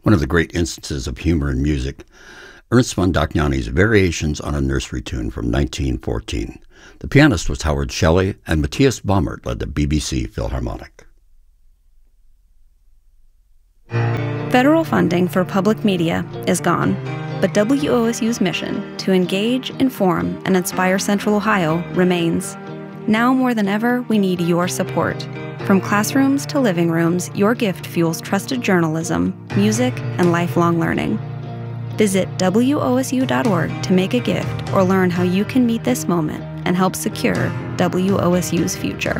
One of the great instances of humor in music, Ernst von Dohnanyi's Variations on a Nursery Tune from 1914. The pianist was Howard Shelley, and Matthias Baumert led the BBC Philharmonic. Federal funding for public media is gone, but WOSU's mission to engage, inform, and inspire Central Ohio remains. Now more than ever, we need your support. From classrooms to living rooms, your gift fuels trusted journalism, music, and lifelong learning. Visit WOSU.org to make a gift or learn how you can meet this moment and help secure WOSU's future.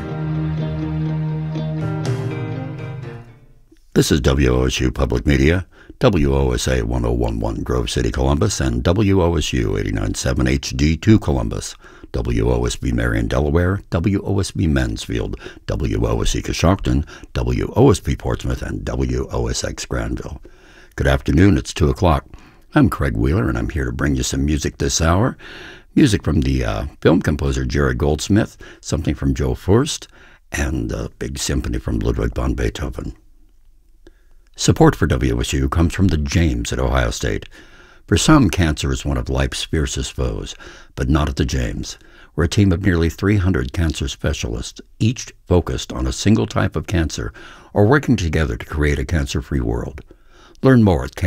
This is WOSU Public Media, WOSA 1011 Grove City, Columbus, and WOSU 89.7 HD2 Columbus, WOSB Marion, Delaware, WOSB Mansfield, WOSC Coshocton, WOSP Portsmouth, and WOSX Granville. Good afternoon, it's 2 o'clock. I'm Craig Wheeler, and I'm here to bring you some music this hour. Music from the film composer Jerry Goldsmith, something from Joe Furst, and a big symphony from Ludwig van Beethoven. Support for WOSU comes from the James at Ohio State. For some, cancer is one of life's fiercest foes, but not at the James. We're a team of nearly 300 cancer specialists, each focused on a single type of cancer or working together to create a cancer-free world. Learn more at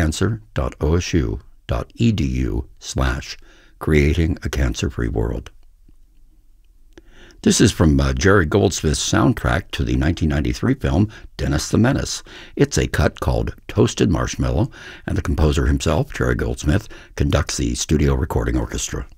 cancer.osu.edu/creating a cancer-free world. This is from Jerry Goldsmith's soundtrack to the 1993 film Dennis the Menace. It's a cut called Toasted Marshmallow, and the composer himself, Jerry Goldsmith, conducts the studio recording orchestra.